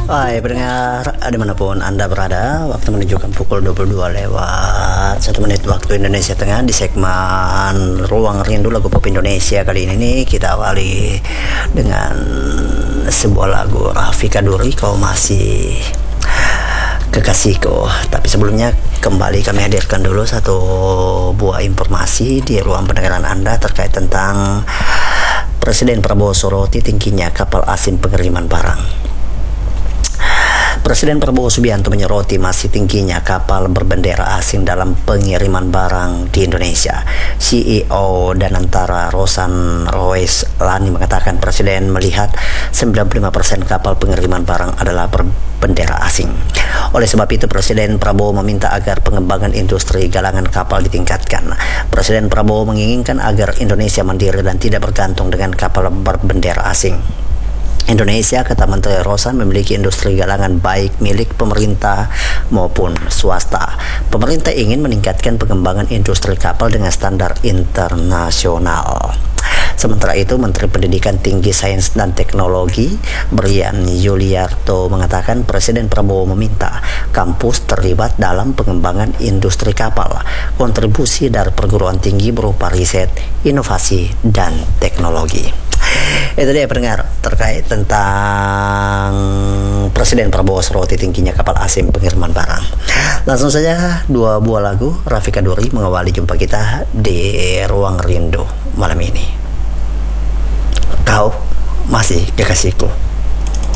Hai pendengar, dimanapun Anda berada, waktu menunjukkan pukul 22 lewat 1 menit waktu Indonesia Tengah di segmen Ruang Rindu Lagu Pop Indonesia. Kali ini nih kita awali dengan sebuah lagu Raffi Kaduri, Kau Masih Kekasihku. Tapi sebelumnya kembali kami hadirkan dulu satu buah informasi di ruang pendengaran Anda terkait tentang Presiden Prabowo soroti tingginya kapal asing pengiriman barang. Presiden Prabowo Subianto menyoroti masih tingginya kapal berbendera asing dalam pengiriman barang di Indonesia. CEO Danantara Rosan Royce Lani mengatakan Presiden melihat 95% kapal pengiriman barang adalah berbendera asing. Oleh sebab itu Presiden Prabowo meminta agar pengembangan industri galangan kapal ditingkatkan. Presiden Prabowo menginginkan agar Indonesia mandiri dan tidak bergantung dengan kapal berbendera asing. Indonesia, kata Menteri Rosan, memiliki industri galangan baik milik pemerintah maupun swasta. Pemerintah ingin meningkatkan pengembangan industri kapal dengan standar internasional. Sementara itu, Menteri Pendidikan Tinggi Sains dan Teknologi Brian Yuliarto mengatakan Presiden Prabowo meminta kampus terlibat dalam pengembangan industri kapal. Kontribusi dari perguruan tinggi berupa riset, inovasi, dan teknologi. Itu dia pendengar terkait tentang Presiden Prabowo soroti tingginya kapal asing pengiriman barang. Langsung saja dua buah lagu Raffi Kaduri mengawali jumpa kita di Ruang Rindu malam ini. Kau Masih Kekasihku.